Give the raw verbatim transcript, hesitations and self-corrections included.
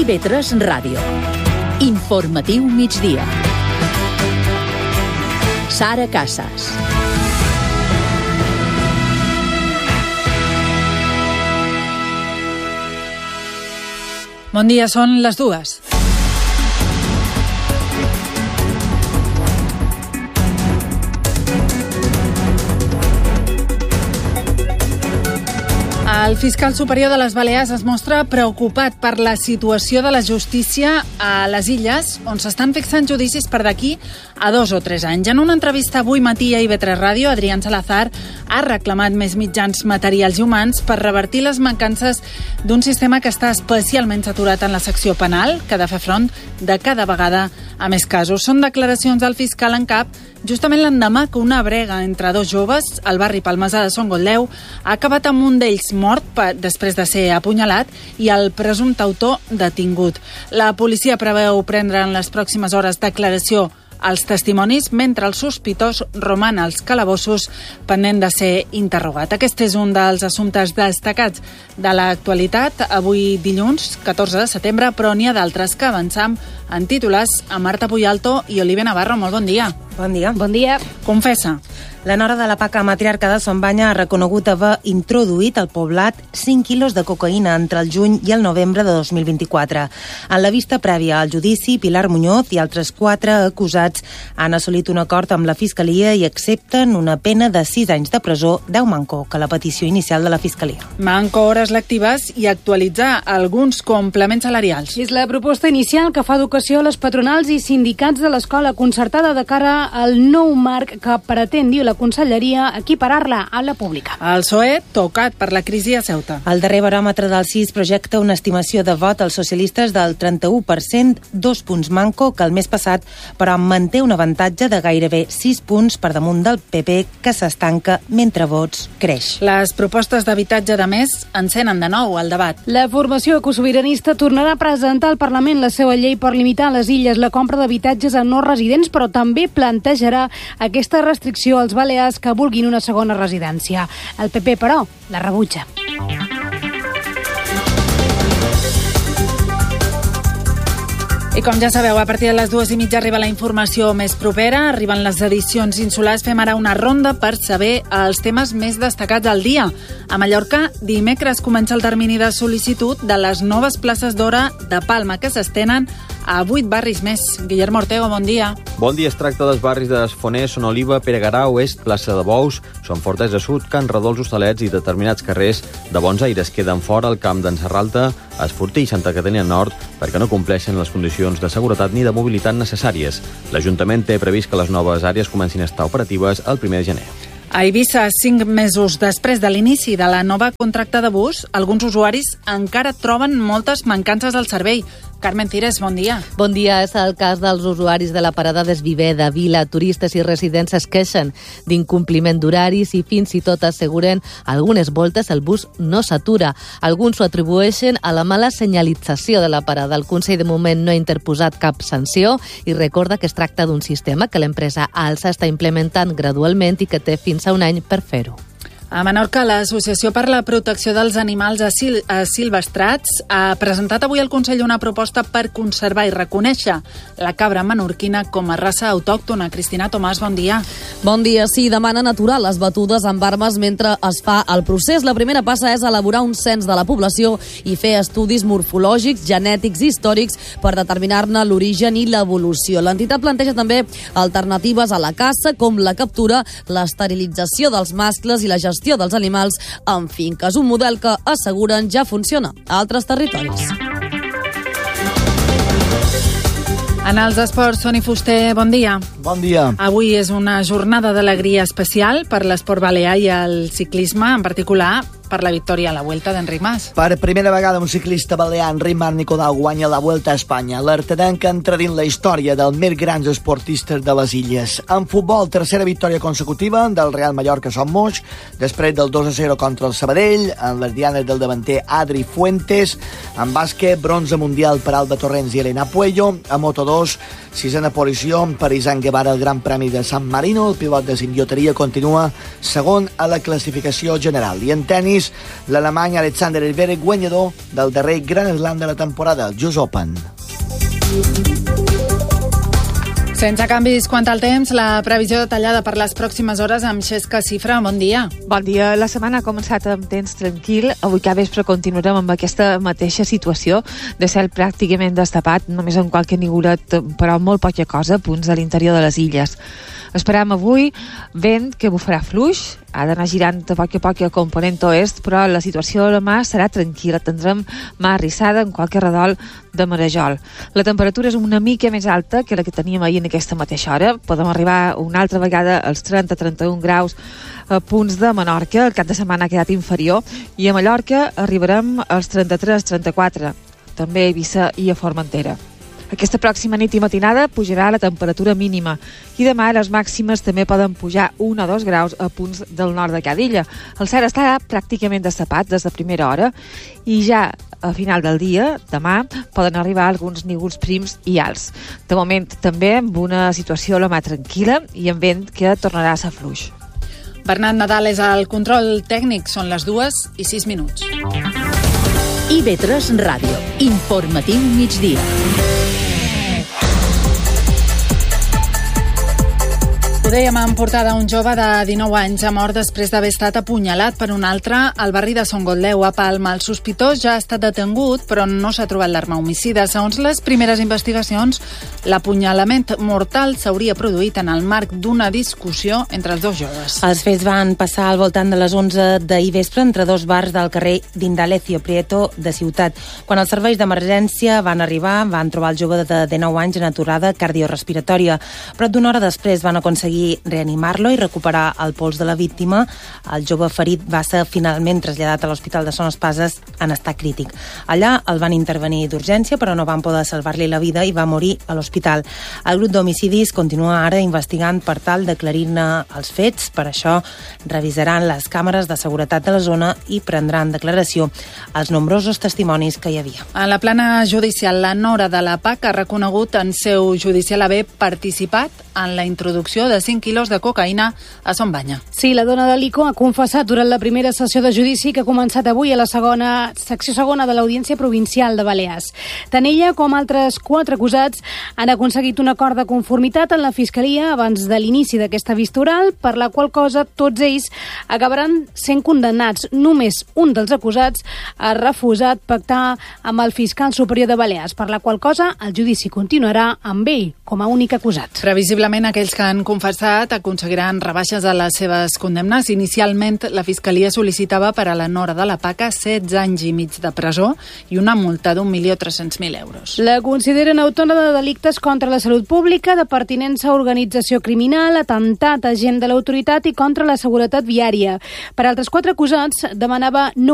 i ve tres Ràdio. Informatiu migdia. Sara Casas. Bon dia, són les dues. El fiscal superior de les Balears es mostra preocupat per la situació de la justícia a les Illes, on s'estan fixant judicis per d'aquí a dos o tres anys. En una entrevista avui matí a i ve tres Ràdio, Adrián Salazar ha reclamat més mitjans materials i humans per revertir les mancances d'un sistema que està especialment saturat en la secció penal, que ha de fer front de cada vegada a més casos. Són declaracions del fiscal en cap justament l'endemà que una brega entre dos joves al barri Palmesà de Son Goldeu ha acabat amb un d'ells mort després de ser apunyalat i el presumpte autor detingut. La policia preveu prendre en les pròximes hores declaració als testimonis, mentre el sospitós roman als calabossos pendent de ser interrogat. Aquest és un dels assumptes destacats de l'actualitat, avui dilluns, catorze de setembre, però n'hi ha d'altres que avançam en titulars a Marta Puyalto i Olivia Navarro. Molt bon dia. Bon dia. Bon dia. Confessa. La nora de la Paca matriarca de Son Banya ha reconegut haver introduït al poblat cinc quilos de cocaïna entre el juny i el novembre de dos mil vint-i-quatre. En la vista prèvia al judici, Pilar Muñoz i altres quatre acusats han assolit un acord amb la Fiscalia i accepten una pena de sis anys de presó, deu manco, que la petició inicial de la Fiscalia. Manco hores lectives i actualitzar alguns complements salarials. És la proposta inicial que fa Educació a les patronals i sindicats de l'escola concertada de cara al nou marc que pretén, diu la Conselleria, equiparar-la a la pública. El P S O E tocat per la crisi a Ceuta. El darrer baròmetre del C I S projecta una estimació de vot als socialistes del trenta-u per cent, dos punts manco que el mes passat, però manté un avantatge de gairebé sis punts per damunt del P P, que s'estanca mentre vots creix. Les propostes d'habitatge de més encenen de nou el debat. La formació ecosobiranista tornarà a presentar al Parlament la seva llei per limitar a les illes la compra d'habitatges a no residents, però també plantejarà aquesta restricció als balears que vulguin una segona residència. El P P, però, la rebutja. I com ja sabeu, a partir de les dues i mitja arriba la informació més propera, arriben les edicions insulars, fem ara una ronda per saber els temes més destacats del dia. A Mallorca, dimecres comença el termini de sol·licitud de les noves places d'hora de Palma, que s'estenen a vuit barris més. Guillermo Ortego, bon dia. Bon dia, es tracta dels barris de Esfoner, Son Oliva, Pere Garau, Est, Plaça de Bous, Son Fortes de Sud, Can Redó, els Hostalets i determinats carrers de Bons Aires queden fora al camp d'en Serralta, Esfortí i Santa Caterina Nord perquè no compleixen les condicions de seguretat ni de mobilitat necessàries. L'Ajuntament té previst que les noves àrees comencin a estar operatives el primer de gener. A Eivissa, cinc mesos després de l'inici de la nova contracta de bus, alguns usuaris encara troben moltes mancances al servei. Carmen Cires, bon dia. Bon dia. És el cas dels usuaris de la parada d'Esviver de Vila. Turistes i residents es queixen d'incompliment d'horaris i fins i tot asseguren algunes voltes el bus no s'atura. Alguns ho atribueixen a la mala senyalització de la parada. El Consell de moment no ha interposat cap sanció i recorda que es tracta d'un sistema que l'empresa Alsa està implementant gradualment i que té fins a un any per fer-ho. A Menorca, l'Associació per la Protecció dels Animals Asil Silvestrats ha presentat avui al Consell una proposta per conservar i reconèixer la cabra menorquina com a raça autòctona. Cristina Tomàs, bon dia. Bon dia. Sí, demanen aturar les batudes amb armes mentre es fa el procés. La primera passa és elaborar un cens de la població i fer estudis morfològics, genètics i històrics per determinar-ne l'origen i l'evolució. L'entitat planteja també alternatives a la caça, com la captura, l'esterilització dels mascles i la gestió dels animals en finques, un model que asseguren ja funciona a altres territoris. En els esports, Soni Fuster, bon dia. Bon dia. Avui és una jornada d'alegria especial per l'esport balear i el ciclisme, en particular per la victòria a la Vuelta d'Enric Mas. Per primera vegada un ciclista balear, Enric Mas Nicolau, guanya la Vuelta a Espanya. L'Artedanc entra dins la història dels més grans esportistes de les illes. En futbol, tercera victòria consecutiva del Real Mallorca Son Moix, després del dos a zero contra el Sabadell, en les dianes del davanter Adri Fuentes. En bàsquet, bronze mundial per Alba Torrents i Elena Puello. A Moto dos, Sisena posició per Izan Guevara al Gran Premi de San Marino. El pilot de cicloteria continua segon a la classificació general. I en tennis, l'alemany Alexander Zverev, guanyador del darrer Grand Slam de la temporada, el U S Open. Sense canvis quant al temps, la previsió detallada per les pròximes hores amb Xesca Cifra. Bon dia. Bon dia. La setmana ha començat amb temps tranquil. Avui cap vespre continuarem amb aquesta mateixa situació de cel pràcticament destapat, només amb qualque nigurat, però molt poca cosa, a punts de l'interior de les illes. Esperem avui vent que bufarà fluix, ha d'anar girant a poc a poc a component oest, però la situació de la mà serà tranquil·la. Tindrem mà arrissada en qualque redol de marejol. La temperatura és una mica més alta que la que teníem ahir en aquesta mateixa hora. Podem arribar una altra vegada als trenta a trenta-un graus a punts de Menorca. El cap de setmana ha quedat inferior. I a Mallorca arribarem als trenta-tres a trenta-quatre, també a Eivissa i a Formentera. Aquesta pròxima nit i matinada pujarà la temperatura mínima i demà les màximes també poden pujar un o dos graus a punts del nord de cada illa. El cel està pràcticament destapat des de primera hora i ja a final del dia, demà, poden arribar alguns nígols prims i alts. De moment també amb una situació a la mà tranquil·la i amb vent que tornarà a ser fluix. Bernat Nadal és al control tècnic, són les dues i sis minuts. I V tres Ràdio, informatiu migdia. Ho dèiem en portada, un jove de dinou anys ha mort després d'haver estat apunyalat per un altre al barri de Son Gotleu, a Palma. El sospitós ja ha estat detengut, però no s'ha trobat l'arma homicida. Segons les primeres investigacions, l'apunyalament mortal s'hauria produït en el marc d'una discussió entre els dos joves. Els fets van passar al voltant de les onze d'ahir vespre entre dos bars del carrer d'Indalecio Prieto de Ciutat. Quan els serveis d'emergència van arribar, van trobar el jove de dinou anys en aturada cardiorespiratòria. Prop d'una hora després van aconseguir reanimar-lo i recuperar el pols de la víctima. El jove ferit va ser finalment traslladat a l'Hospital de Son Espases en estat crític. Allà el van intervenir d'urgència, però no van poder salvar-li la vida i va morir a l'hospital. El grup d'homicidis continua ara investigant per tal d'aclarir-ne els fets. Per això revisaran les càmeres de seguretat de la zona i prendran declaració als nombrosos testimonis que hi havia. A la plana judicial, la nora de la P A C ha reconegut en seu judicial haver participat en la introducció de cinc quilos de cocaïna a Son Banya. Sí, la dona de l'Ico ha confessat durant la primera sessió de judici que ha començat avui a la segona secció segona de l'Audiència Provincial de Balears. Tant ella com altres quatre acusats han aconseguit un acord de conformitat en la Fiscalia abans de l'inici d'aquesta vista oral, per la qual cosa tots ells acabaran sent condemnats. Només un dels acusats ha refusat pactar amb el fiscal superior de Balears, per la qual cosa el judici continuarà amb ell com a únic acusat. Previsiblement, aquells que han confessat aconseguiran rebaixes a les seves condemnes. Inicialment, la Fiscalia sol·licitava per a la nora de la P A C setze anys i mig de presó i una multa d'un milió tres-cents mil euros. La consideren autònoma de delictes contra la salut pública, de pertinença a organització criminal, atemptat a agent de l'autoritat i contra la seguretat viària. Per altres quatre acusats, demanava no